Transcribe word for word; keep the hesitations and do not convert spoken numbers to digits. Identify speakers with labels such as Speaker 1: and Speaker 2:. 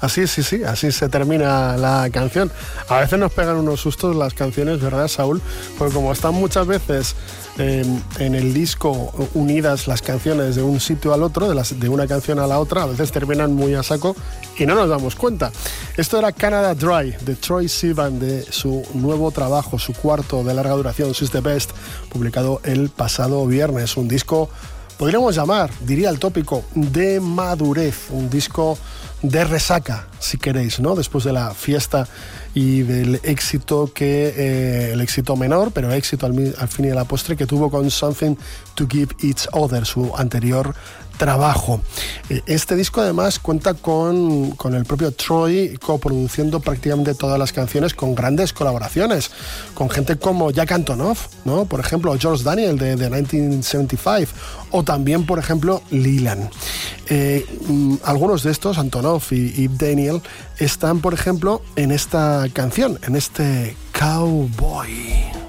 Speaker 1: Así, sí, sí, así se termina la canción. A veces nos pegan unos sustos las canciones, ¿verdad, Saúl? Porque como están muchas veces eh, en el disco unidas las canciones de un sitio al otro, de, las, de una canción a la otra, a veces terminan muy a saco y no nos damos cuenta. Esto era Canada Dry, de Troye Sivan, de su nuevo trabajo, su cuarto de larga duración, She's the Best, publicado el pasado viernes. Un disco, podríamos llamar, diría el tópico, de madurez, un disco de resaca, si queréis, ¿no? Después de la fiesta y del éxito que, eh, el éxito menor, pero éxito al, al fin y a la postre, que tuvo con Something to Give Each Other, su anterior trabajo. Este disco además cuenta con, con el propio Troye coproduciendo prácticamente todas las canciones, con grandes colaboraciones, con gente como Jack Antonoff, ¿no? Por ejemplo, George Daniel de, de mil novecientos setenta y cinco, o también, por ejemplo, Leland. Eh, algunos de estos, Antonoff y, y Daniel, están, por ejemplo, en esta canción, en este Cowboy.